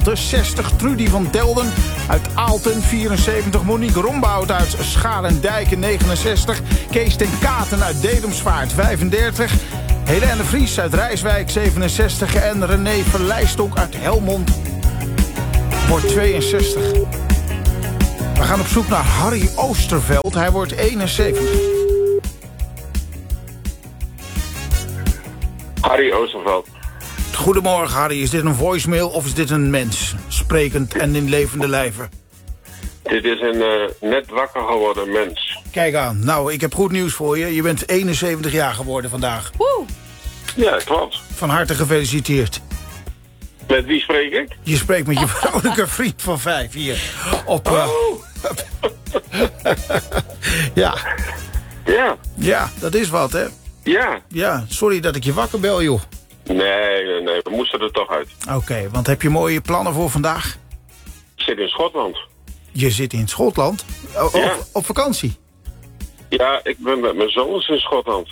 60, Trudy van Delden uit Aalten 74, Monique Rombout uit Scharendijken 69, Kees ten Katen uit Dedemsvaart 35, Helene Vries uit Rijswijk 67 en René Verlijstonk uit Helmond wordt 62. We gaan op zoek naar Harry Oosterveld, hij wordt 71. Harry Oosterveld. Goedemorgen Harry, is dit een voicemail of is dit een mens? Sprekend en in levende lijven. Dit is een net wakker geworden mens. Kijk aan, nou ik heb goed nieuws voor je. Je bent 71 jaar geworden vandaag. Woe! Ja, klopt. Van harte gefeliciteerd. Met wie spreek ik? Je spreekt met je vrolijke vriend van 5 hier. Op, ja. Ja. Ja, dat is wat hè. Ja. Ja, sorry dat ik je wakker bel joh. Nee, we moesten er toch uit. Oké, want heb je mooie plannen voor vandaag? Ik zit in Schotland. Je zit in Schotland? Ja. Op vakantie? Ja, ik ben met mijn zoons in Schotland.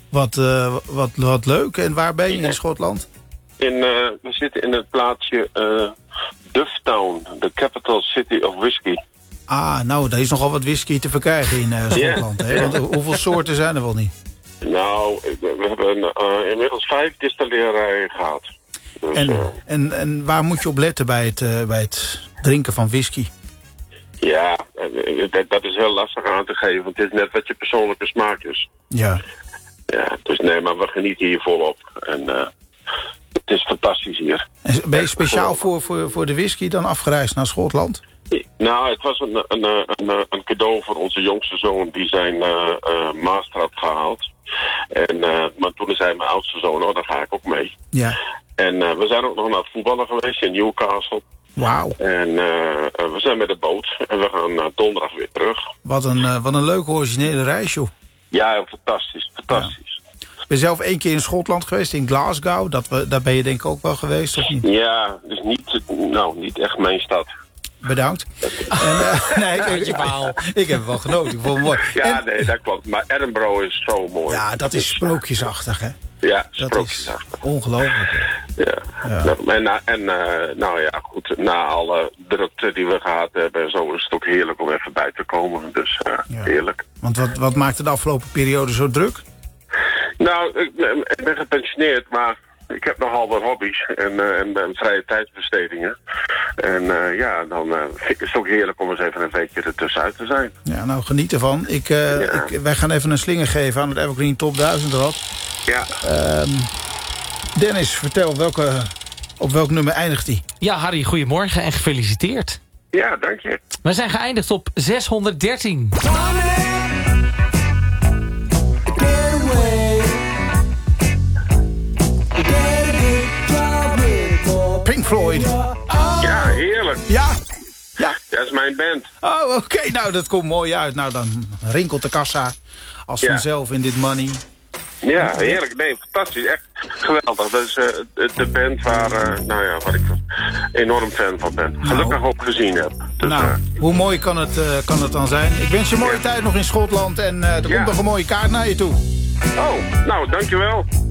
Wat leuk. En waar ben je in Schotland? We zitten in het plaatsje Dufftown, the capital city of whisky. Ah, nou, er is nogal wat whisky te verkrijgen in Schotland. Ja. Hè? Want hoeveel soorten zijn er wel niet? Nou, we hebben inmiddels 5 distillerijen gehad. Dus, en waar moet je op letten bij het drinken van whisky? ja, dat is heel lastig aan te geven, want het is net wat je persoonlijke smaak is. Ja. Ja, dus nee, maar we genieten hier volop. En het is fantastisch hier. En ben je speciaal voor de whisky dan afgereisd naar Schotland? Nou, het was een cadeau voor onze jongste zoon die zijn master had gehaald. Maar toen zei mijn oudste zoon, oh, daar ga ik ook mee. Ja. En we zijn ook nog naar het voetballen geweest in Newcastle. Wauw. En we zijn met de boot en we gaan donderdag weer terug. Wat een leuke originele reis, joh. Ja, fantastisch. Fantastisch. Ja. Ik ben zelf 1 keer in Schotland geweest, in Glasgow. Daar ben je denk ik ook wel geweest, of niet? Ja, dus niet echt mijn stad. Bedankt. Nee, ik heb wel genoten. Ik vond het mooi. Ja, nee, dat klopt. Maar Edinburgh is zo mooi. Ja, dat is sprookjesachtig, hè? Ja, dat sprookjesachtig. is ongelooflijk. Ja. Nou ja, goed. Na alle drukte die we gehad hebben, zo is het ook heerlijk om even bij te komen. Dus heerlijk. Want wat maakte de afgelopen periode zo druk? Nou, ik ben gepensioneerd, maar ik heb nogal wat hobby's en vrije tijdsbestedingen. En dan vind ik het ook heerlijk om eens even een weekje ertussenuit te zijn. Ja, nou, geniet ervan. Wij gaan even een slinger geven aan het Evergreen Top 1000 Rad. Ja. Dennis, vertel, op welk nummer eindigt hij? Ja, Harry, goedemorgen en gefeliciteerd. Ja, dank je. We zijn geëindigd op 613. Pink Floyd. Ja, heerlijk. Ja. Dat is mijn band. Oh, oké. Nou, dat komt mooi uit. Nou, dan rinkelt de kassa als vanzelf in dit money. Ja, heerlijk. Nee, fantastisch. Echt geweldig. Dat is de band waar ik enorm fan van ben. Gelukkig ook gezien heb. Dus, hoe mooi kan het dan zijn? Ik wens je een mooie tijd nog in Schotland. En er komt nog een mooie kaart naar je toe. Oh, nou, dankjewel.